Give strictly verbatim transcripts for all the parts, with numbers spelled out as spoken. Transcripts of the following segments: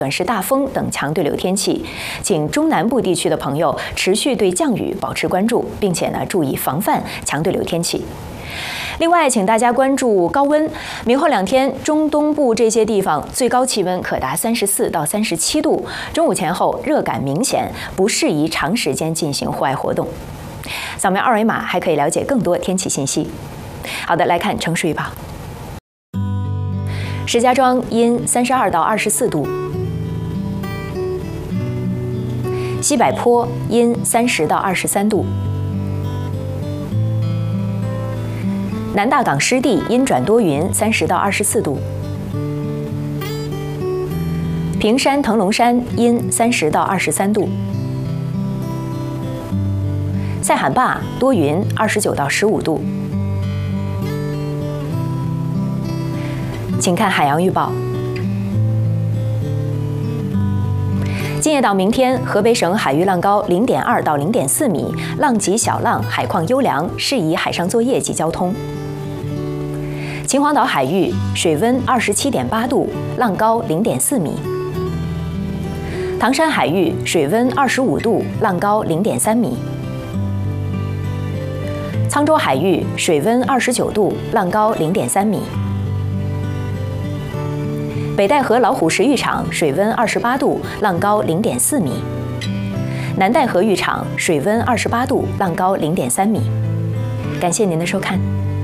是大风等强对流天气，请中南部地区的朋友持续对降雨保持关注，并且呢注意防范强对流天气。另外，请大家关注高温。明后两天，中东部这些地方最高气温可达三十四到三十七度，中午前后热感明显，不适宜长时间进行户外活动。扫描二维码还可以了解更多天气信息。好的，来看城市预报。石家庄阴三十二到二十四度，西柏坡阴三十到二十三度，南大港湿地阴转多云三十到二十四度，平山腾龙山阴三十到二十三度，塞罕坝多云二十九到十五度。请看海洋预报。今夜到明天，河北省海域浪高零点二到零点四米，浪级小浪，海况优良，适宜海上作业及交通。秦皇岛海域水温二十七点八度，浪高零点四米。唐山海域水温二十五度，浪高零点三米。沧州海域水温二十九度，浪高零点三米。北戴河老虎石浴场水温二十八度，浪高零点四米。南戴河浴场水温二十八度，浪高零点三米。感谢您的收看。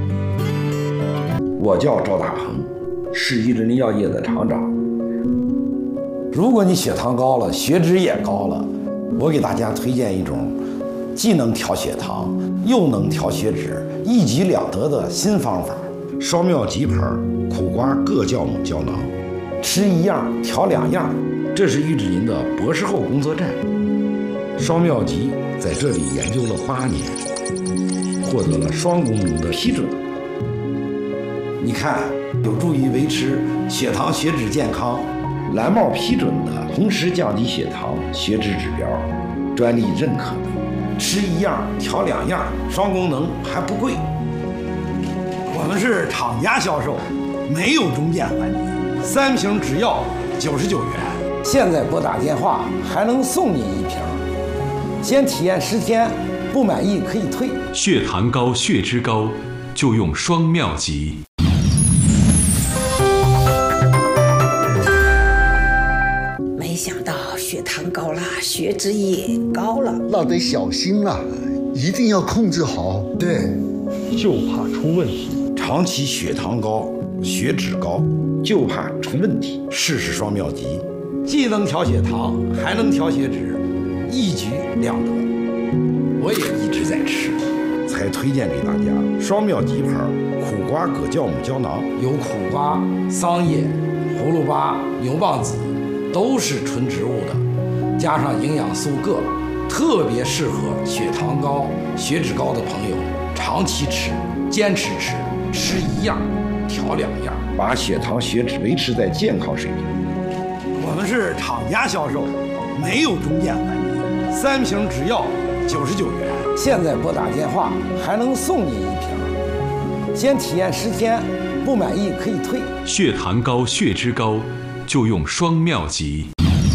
我叫赵大鹏，是益仁药业的厂长。如果你血糖高了，血脂也高了，我给大家推荐一种既能调血糖又能调血脂，一举两得的新方法——双妙吉牌苦瓜各酵母胶囊。吃一样调两样，这是益智林的博士后工作站。双妙吉在这里研究了八年，获得了双功能的批准。你看，有助于维持血糖血脂健康，蓝帽批准的同时降低血糖血脂指标，专利认可的。吃一样调两样，双功能还不贵。我们是厂家销售，没有中间环节。三瓶只要九十九元，现在拨打电话还能送您一瓶。先体验十天，不满意可以退。 血糖高、血脂高，就用双妙吉。 没想到血糖高了，血脂也高了， 那得小心了，一定要控制好。 对， 就怕出问题。 长期血糖高、血脂高，就怕出问题。试试双妙吉，既能调血糖，还能调血脂，一举两得。我也一直在吃，才推荐给大家双妙吉牌苦瓜葛酵母胶囊。有苦瓜、桑叶、葫芦巴、牛蒡子，都是纯植物的，加上营养素铬，特别适合血糖高、血脂高的朋友长期吃，坚持吃，吃一样调两样，把血糖血脂维持在健康水平。我们是厂家销售，没有中间环节，三瓶只要九十九元。现在拨打电话还能送您一瓶。先体验十天，不满意可以退。 血糖高、血脂高，就用双妙吉。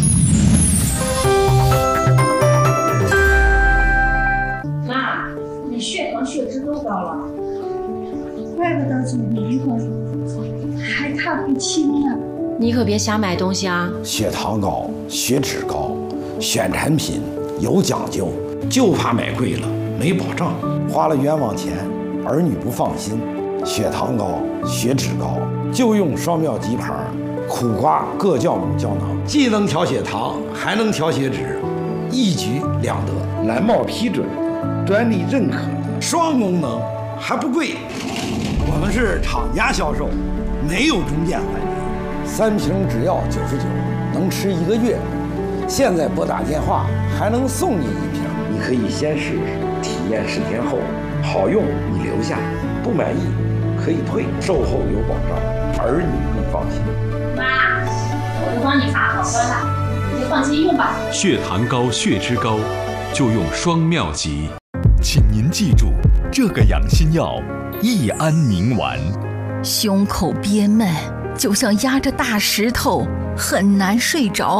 妈，你血糖血脂都高了。 怪不得总迷糊，还看不清呢。 你可别瞎买东西啊！ 血糖高、血脂高，选产品有讲究，就怕买贵了没保障，花了冤枉钱，儿女不放心。血糖高、血脂高，就用双妙吉牌苦瓜各酵母胶囊，既能调血糖，还能调血脂，一举两得。蓝帽批准的，专利认可的，双功能还不贵。我们是厂家销售，没有中间环节，三瓶只要九十九，能吃一个月。现在拨打电话还能送您一瓶，你可以先试试，体验十天后好用你留下，不满意可以退，售后有保障，儿女更放心。 妈，我都帮你查好了，你就放心用吧。 血糖高、血脂高，就用双妙吉。 请您记住，这个养心药益安宁丸。 胸口憋闷，就像压着大石头，很难睡着。